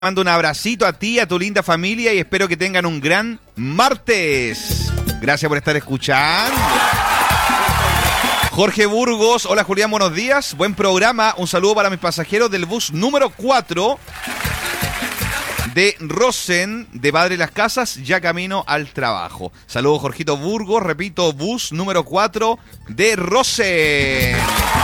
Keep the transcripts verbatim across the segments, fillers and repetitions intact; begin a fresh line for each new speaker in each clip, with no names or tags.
Mando un abracito a ti, a tu linda familia y espero que tengan un gran martes. Gracias por estar escuchando. Jorge Burgos, hola Julián, buenos días. Buen programa, un saludo para mis pasajeros del bus número cuatro de Rosen, de Padre Las Casas, ya camino al trabajo. Saludos Jorgito Burgos, repito, bus número cuatro de Rosen.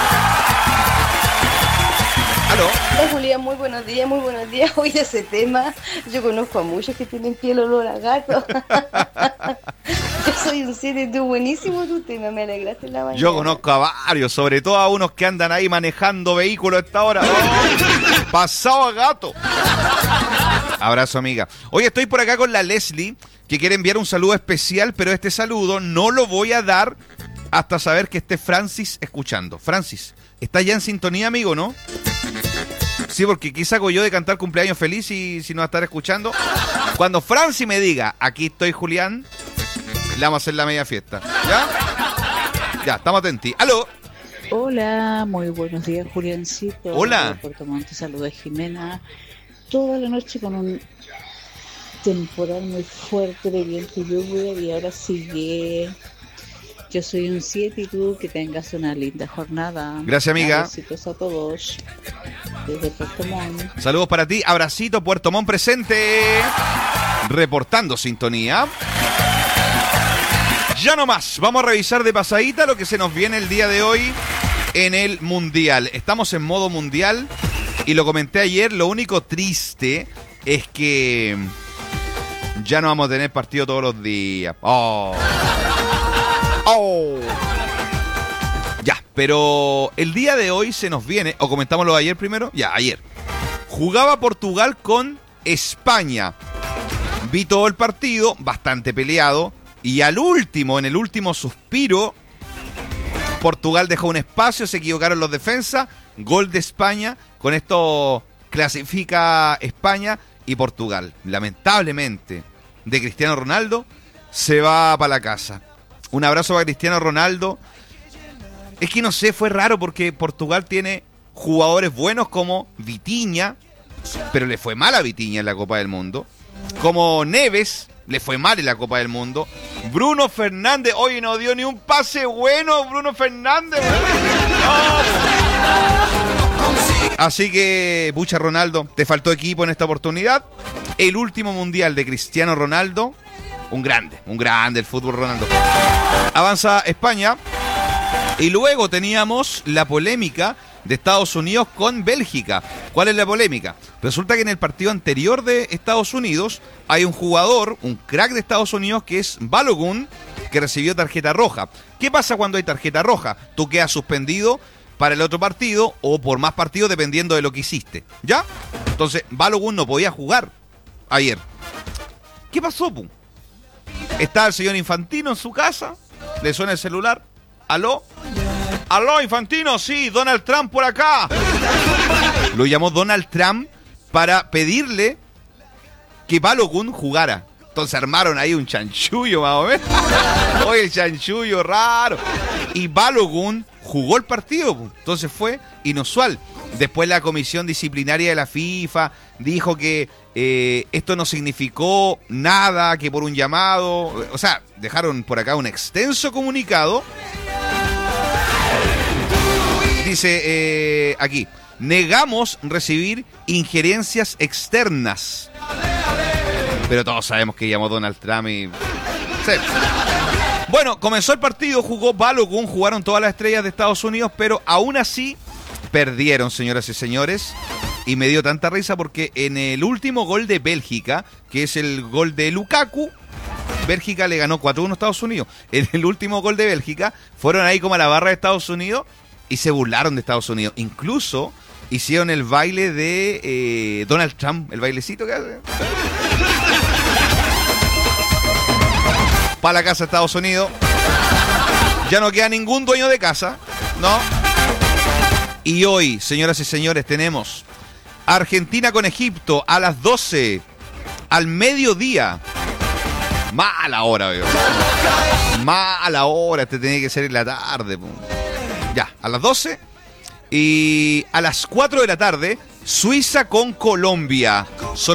¿Aló?
Hola Julián, muy buenos días, muy buenos días. Hoy de ese tema, yo conozco a muchos que tienen piel olor a gato. Yo soy un siete, tú buenísimo tu tema, me alegraste la mañana.
Yo conozco a varios, sobre todo a unos que andan ahí manejando vehículos a esta hora. ¡Oh! Pasado a gato. Abrazo, amiga. Hoy estoy por acá con la Leslie, que quiere enviar un saludo especial, pero este saludo no lo voy a dar hasta saber que esté Francis escuchando. Francis, ¿estás ya en sintonía, amigo, no? Sí, porque quizá hago yo de cantar cumpleaños feliz y si no va a estar escuchando. Cuando Francis me diga, aquí estoy Julián, le vamos a hacer la media fiesta. ¿Ya? Ya, estamos atentos. ¡Aló!
Hola, muy buenos días, Juliancito.
Hola.
De Puerto Montt, saluda Jimena. Toda la noche con un temporal muy fuerte de viento y lluvia y ahora sigue. Yo soy un siete y tú que tengas una linda jornada.
Gracias, amiga.
Besitos a todos desde Puerto Montt.
Saludos para ti. Abracito, Puerto Montt presente. Reportando sintonía. Ya no más. Vamos a revisar de pasadita lo que se nos viene el día de hoy en el Mundial. Estamos en modo Mundial y lo comenté ayer. Lo único triste es que ya no vamos a tener partido todos los días. Oh. Oh. Ya, pero el día de hoy se nos viene, o comentámoslo ayer primero, ya, ayer. Jugaba Portugal con España. Vi todo el partido, bastante peleado, y al último, en el último suspiro, Portugal dejó un espacio, se equivocaron los defensas, gol de España, con esto clasifica España y Portugal. Lamentablemente, de Cristiano Ronaldo, se va para la casa. Un abrazo para Cristiano Ronaldo. Es que no sé, fue raro porque Portugal tiene jugadores buenos como Vitinha, pero le fue mal a Vitinha en la Copa del Mundo. Como Neves, le fue mal en la Copa del Mundo. Bruno Fernández, hoy no dio ni un pase bueno, Bruno Fernández. No. Así que, pucha Ronaldo, te faltó equipo en esta oportunidad. El último mundial de Cristiano Ronaldo. Un grande, un grande el fútbol Ronaldo. Avanza España. Y luego teníamos la polémica de Estados Unidos con Bélgica. ¿Cuál es la polémica? Resulta que en el partido anterior de Estados Unidos hay un jugador, un crack de Estados Unidos que es Balogun, que recibió tarjeta roja. ¿Qué pasa cuando hay tarjeta roja? Tú quedas suspendido para el otro partido o por más partidos dependiendo de lo que hiciste. ¿Ya? Entonces Balogun no podía jugar ayer. ¿Qué pasó, pum? Está el señor Infantino en su casa, le suena el celular. ¿Aló? ¿Aló, Infantino? Sí, Donald Trump por acá. Lo llamó Donald Trump para pedirle que Balogun jugara. Entonces armaron ahí un chanchullo más o menos. Oye, el chanchullo raro. Y Balogun jugó el partido. Entonces fue inusual. Después la comisión disciplinaria de la FIFA dijo que eh, esto no significó nada, que por un llamado... O sea, dejaron por acá un extenso comunicado. Dice eh, aquí, negamos recibir injerencias externas. Pero todos sabemos que llamó Donald Trump y... Sí. Bueno, comenzó el partido, jugó Balogun, jugaron todas las estrellas de Estados Unidos, pero aún así perdieron, señoras y señores. Y me dio tanta risa porque en el último gol de Bélgica, que es el gol de Lukaku, Bélgica le ganó cuatro uno a Estados Unidos. En el último gol de Bélgica fueron ahí como a la barra de Estados Unidos y se burlaron de Estados Unidos. Incluso hicieron el baile de eh, Donald Trump, el bailecito que hace. Para la casa de Estados Unidos. Ya no queda ningún dueño de casa, ¿no? Y hoy, señoras y señores, tenemos Argentina con Egipto a las doce, al mediodía. Mala hora, veo. Mala hora, este tenía que ser en la tarde. Ya, a las doce. Y a las cuatro de la tarde Suiza con Colombia.